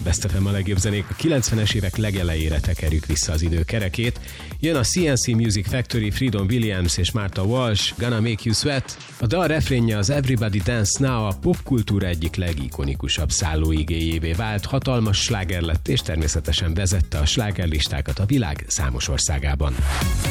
Best FM a legjobb zenék. A 90-es évek legelejére tekerjük vissza az idő kerekét. Jön a CNC Music Factory, Freedom Williams és Martha Wash, Gonna Make You Sweat. A dal refrénje az Everybody Dance Now a popkultúra egyik legikonikusabb szállóigéjévé vált, hatalmas sláger lett és természetesen vezette a slágerlistákat a világ számos országában.